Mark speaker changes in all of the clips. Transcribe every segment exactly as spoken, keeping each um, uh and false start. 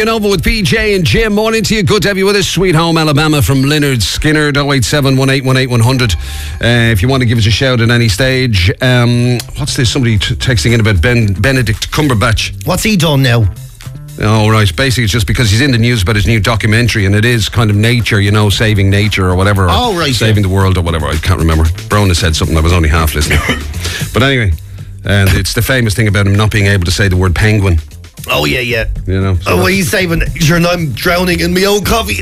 Speaker 1: Over with P J and Jim. Morning to you. Good to have you with us. Sweet Home Alabama from Leonard Skinner. oh eight seven, one eight one eight, one hundred. Uh, if you want to give us a shout at any stage. Um, what's this? Somebody t- texting in about Ben Benedict Cumberbatch.
Speaker 2: What's he done now?
Speaker 1: Oh, right. Basically, it's just because he's in the news about his new documentary, and it is kind of nature, you know, saving nature or whatever. Or
Speaker 2: oh, right.
Speaker 1: Saving
Speaker 2: yeah.
Speaker 1: the world or whatever. I can't remember. Brona said something. I was only half listening. But anyway, and it's the famous thing about him not being able to say the word penguin.
Speaker 2: Oh, yeah, yeah.
Speaker 1: You know. So
Speaker 2: oh, well, he's saving. Sure, and I'm drowning in my own coffee.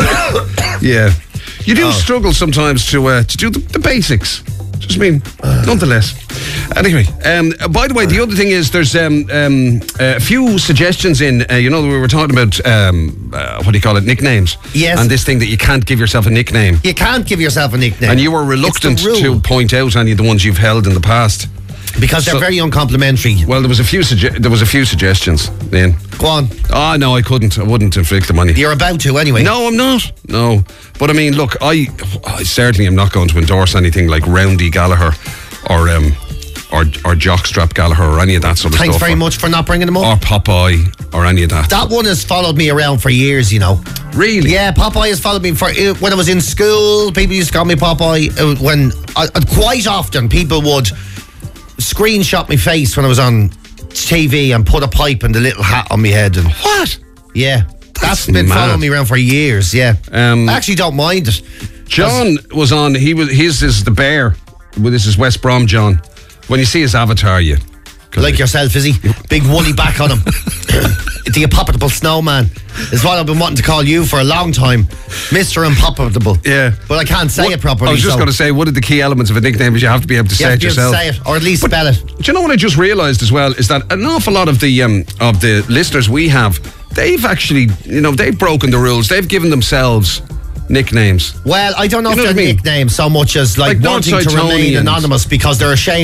Speaker 1: Yeah. You do
Speaker 2: oh.
Speaker 1: struggle sometimes to uh, to do the, the basics. Just mean, uh. nonetheless. Anyway, um, by the way, the other thing is there's um, um, a few suggestions in, uh, you know, we were talking about, um, uh, what do you call it, nicknames.
Speaker 2: Yes.
Speaker 1: And this thing that you can't give yourself a nickname.
Speaker 2: You can't give yourself a nickname.
Speaker 1: And you were reluctant to point out any of the ones you've held in the past.
Speaker 2: Because they're so, very uncomplimentary.
Speaker 1: Well, there was a few suge- there was a few suggestions then.
Speaker 2: Go on.
Speaker 1: Oh, no, I couldn't. I wouldn't inflict them on you.
Speaker 2: You're about to anyway.
Speaker 1: No, I'm not. No. But I mean, look, I, I certainly am not going to endorse anything like Roundy Gallagher or um, or, or Jockstrap Gallagher or any of that sort of
Speaker 2: Thanks
Speaker 1: stuff.
Speaker 2: Thanks very
Speaker 1: or,
Speaker 2: much for not bringing them up.
Speaker 1: Or Popeye or any of that.
Speaker 2: That one has followed me around for years, you know.
Speaker 1: Really?
Speaker 2: Yeah, Popeye has followed me for uh, when I was in school. People used to call me Popeye. Uh, when uh, quite often people would screenshot my face when I was on T V and put a pipe and a little hat on my head. And
Speaker 1: what?
Speaker 2: Yeah.
Speaker 1: That's,
Speaker 2: That's been
Speaker 1: mad.
Speaker 2: following me around for years, yeah. Um, I actually don't mind it.
Speaker 1: John was on, he was, his is the bear. Well, this is West Brom John. When you see his avatar, you...
Speaker 2: Like yourself, is he? Big woolly back on him. The Impoppable Snowman is what I've been wanting to call you for a long time. Mister Impoppable.
Speaker 1: Yeah.
Speaker 2: But I can't say
Speaker 1: what,
Speaker 2: it properly.
Speaker 1: I was just
Speaker 2: so.
Speaker 1: going to say, one of the key elements of a nickname is you have to be able to
Speaker 2: you
Speaker 1: say
Speaker 2: have
Speaker 1: it
Speaker 2: to be
Speaker 1: yourself.
Speaker 2: Able to say it, or at least
Speaker 1: but,
Speaker 2: spell it.
Speaker 1: Do you know what I just realised as well? Is that an awful lot of the um, of the listeners we have, they've actually, you know, they've broken the rules. They've given themselves nicknames.
Speaker 2: Well, I don't know
Speaker 1: you
Speaker 2: if
Speaker 1: know
Speaker 2: they're
Speaker 1: I mean?
Speaker 2: nicknames so much as like,
Speaker 1: like
Speaker 2: wanting
Speaker 1: Northside
Speaker 2: to remain
Speaker 1: Tony
Speaker 2: anonymous because they're ashamed